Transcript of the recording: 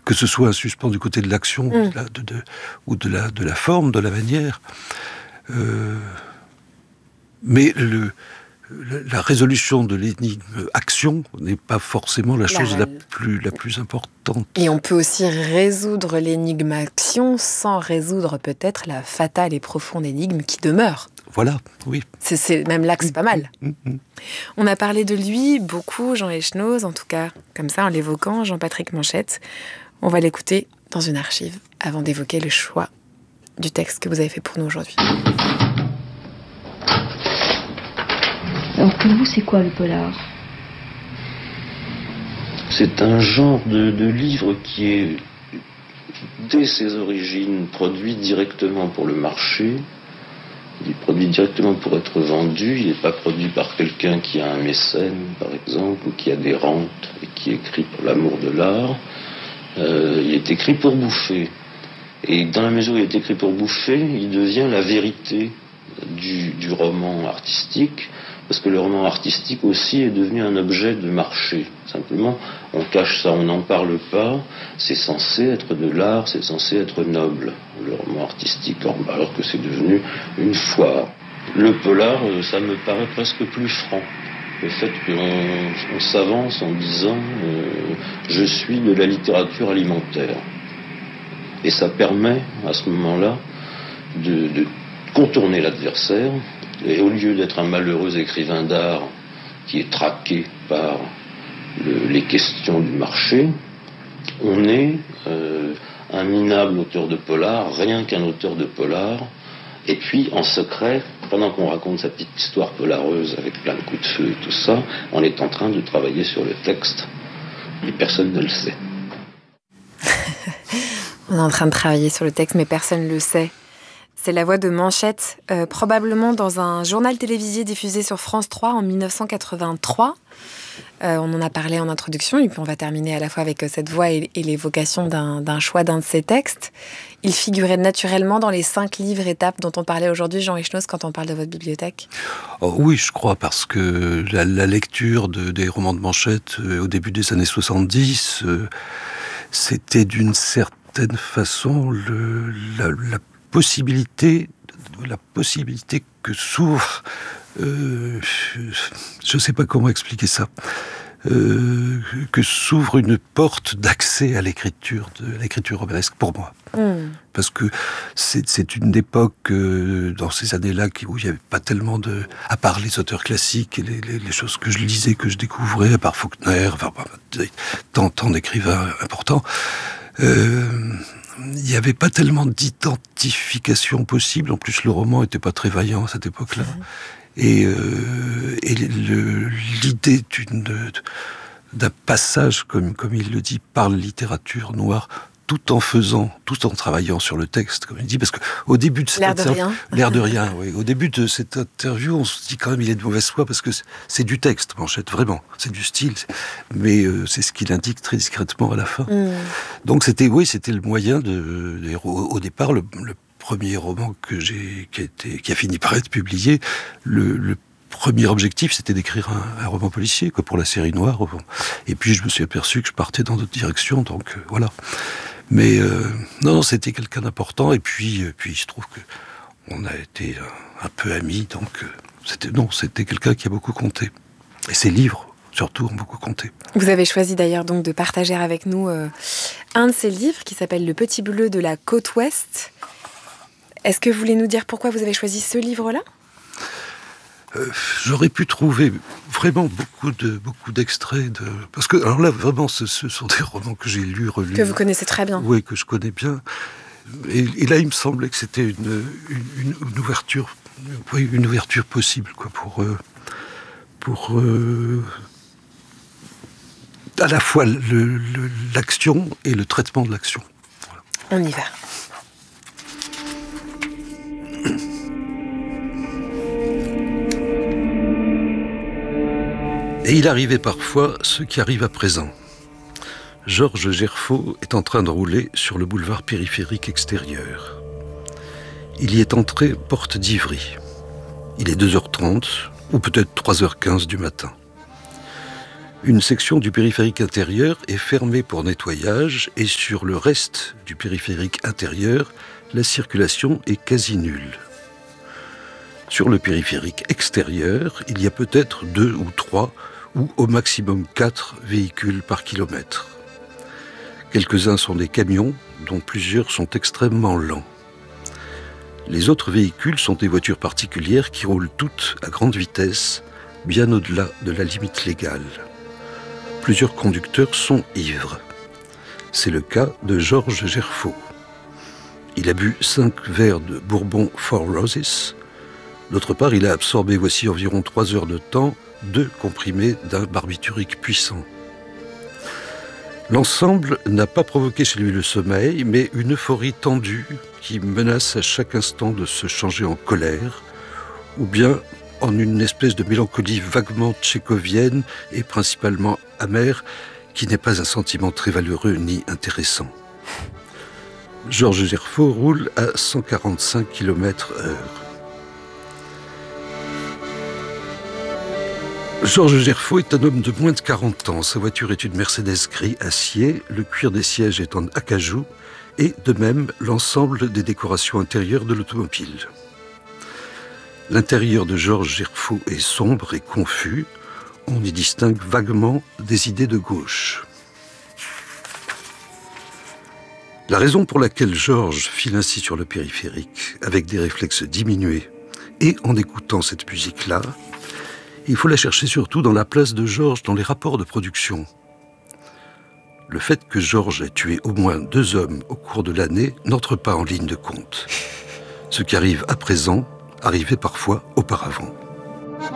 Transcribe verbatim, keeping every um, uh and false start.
que ce soit un suspens du côté de l'action mmh. ou, de la, de, de, ou de, la, de la forme, de la manière. Euh, mais le, le, la résolution de l'énigme action n'est pas forcément la, la chose la plus, la plus importante. Et on peut aussi résoudre l'énigme action sans résoudre peut-être la fatale et profonde énigme qui demeure. Voilà, oui. C'est, c'est, même là que c'est pas mal. Mmh, mmh. On a parlé de lui beaucoup, Jean Echenoz, en tout cas, comme ça, en l'évoquant, Jean-Patrick Manchette. On va l'écouter dans une archive avant d'évoquer le choix du texte que vous avez fait pour nous aujourd'hui. Alors pour vous, c'est quoi le polar ? C'est un genre de, de livre qui est, dès ses origines, produit directement pour le marché. Il est produit directement pour être vendu. Il n'est pas produit par quelqu'un qui a un mécène, par exemple, ou qui a des rentes et qui écrit pour l'amour de l'art. Euh, il est écrit pour bouffer. Et dans la mesure où il est écrit pour bouffer, il devient la vérité du, du roman artistique, parce que le roman artistique aussi est devenu un objet de marché. Simplement, on cache ça, on n'en parle pas. C'est censé être de l'art, c'est censé être noble, le roman artistique, alors que c'est devenu une foire. Le polar, ça me paraît presque plus franc. Le fait qu'on on s'avance en disant euh, « je suis de la littérature alimentaire ». Et ça permet, à ce moment-là, de, de contourner l'adversaire. Et au lieu d'être un malheureux écrivain d'art qui est traqué par le, les questions du marché, on est euh, un minable auteur de polar, rien qu'un auteur de polar. Et puis, en secret, pendant qu'on raconte sa petite histoire polareuse avec plein de coups de feu et tout ça, on est en train de travailler sur le texte. Et personne ne le sait. On est en train de travailler sur le texte, mais personne ne le sait. C'est la voix de Manchette, euh, probablement dans un journal télévisé diffusé sur France trois en dix-neuf cent quatre-vingt-trois. Euh, on en a parlé en introduction, et puis on va terminer à la fois avec cette voix et, et l'évocation d'un, d'un choix d'un de ses textes. Il figurait naturellement dans les cinq livres étapes dont on parlait aujourd'hui, Jean Echenoz, quand on parle de votre bibliothèque. Oh, oui, je crois, parce que la, la lecture de, des romans de Manchette euh, au début des années soixante-dix, euh, c'était d'une certaine façon le, la, la possibilité, la possibilité que s'ouvre, euh, je ne sais pas comment expliquer ça, euh, que s'ouvre une porte d'accès à l'écriture, de l'écriture romanesque pour moi. Mmh. Parce que c'est, c'est une époque, euh, dans ces années-là, où il n'y avait pas tellement de... À part les auteurs classiques et les, les, les choses que je lisais, que je découvrais, à part Faulkner, enfin, tant, tant d'écrivains importants, euh, il n'y avait pas tellement d'identification possible. En plus, le roman n'était pas très vaillant à cette époque-là. Mmh. Et, euh, et le, l'idée d'une, d'un passage, comme, comme il le dit, par la littérature noire, tout en faisant, tout en travaillant sur le texte, comme il dit, parce qu'au début de cette l'air de interview, rien. l'air de rien, oui. Au début de cette interview, on se dit quand même il est de mauvaise foi parce que c'est, c'est du texte, Manchette, vraiment, c'est du style, mais euh, c'est ce qu'il indique très discrètement à la fin. Mm. Donc c'était, oui, c'était le moyen de, de au, au départ, le, le premier roman que j'ai, qui a été, qui a fini par être publié, le, le premier objectif, c'était d'écrire un, un roman policier, quoi, pour la série noire. Et puis je me suis aperçu que je partais dans d'autres directions, donc euh, voilà. Mais euh, non, non, c'était quelqu'un d'important. Et puis, euh, puis il se trouve que on a été un, un peu amis, donc euh, c'était non, c'était quelqu'un qui a beaucoup compté. Et ses livres, surtout, ont beaucoup compté. Vous avez choisi d'ailleurs donc de partager avec nous euh, un de ses livres qui s'appelle Le Petit Bleu de la Côte Ouest. Est-ce que vous voulez nous dire pourquoi vous avez choisi ce livre-là ? Euh, j'aurais pu trouver vraiment beaucoup de beaucoup d'extraits de parce que alors là vraiment ce, ce sont des romans que j'ai lus relus que vous connaissez très bien, oui, que je connais bien, et, et là il me semblait que c'était une une, une ouverture oui, une ouverture possible, quoi, pour euh, pour euh, à la fois le, le, l'action et le traitement de l'action. Voilà. On y va. Et il arrivait parfois ce qui arrive à présent. Georges Gerfaut est en train de rouler sur le boulevard périphérique extérieur. Il y est entré porte d'Ivry. Il est deux heures trente, ou peut-être trois heures quinze du matin. Une section du périphérique intérieur est fermée pour nettoyage et sur le reste du périphérique intérieur, la circulation est quasi nulle. Sur le périphérique extérieur, il y a peut-être deux ou trois ou au maximum quatre véhicules par kilomètre. Quelques-uns sont des camions, dont plusieurs sont extrêmement lents. Les autres véhicules sont des voitures particulières qui roulent toutes à grande vitesse, bien au-delà de la limite légale. Plusieurs conducteurs sont ivres. C'est le cas de Georges Gerfaut. Il a bu cinq verres de Bourbon Four Roses. D'autre part, il a absorbé, voici environ trois heures de temps, deux comprimés d'un barbiturique puissant. L'ensemble n'a pas provoqué chez lui le sommeil, mais une euphorie tendue qui menace à chaque instant de se changer en colère, ou bien en une espèce de mélancolie vaguement tchécovienne et principalement amère, qui n'est pas un sentiment très valeureux ni intéressant. Georges Gerfaut roule à cent quarante-cinq kilomètres heure. Georges Gerfaut est un homme de moins de quarante ans. Sa voiture est une Mercedes gris acier, le cuir des sièges est en acajou, et de même l'ensemble des décorations intérieures de l'automobile. L'intérieur de Georges Gerfaut est sombre et confus. On y distingue vaguement des idées de gauche. La raison pour laquelle Georges file ainsi sur le périphérique, avec des réflexes diminués, et en écoutant cette musique-là, il faut la chercher surtout dans la place de Georges dans les rapports de production. Le fait que Georges ait tué au moins deux hommes au cours de l'année n'entre pas en ligne de compte. Ce qui arrive à présent arrivait parfois auparavant.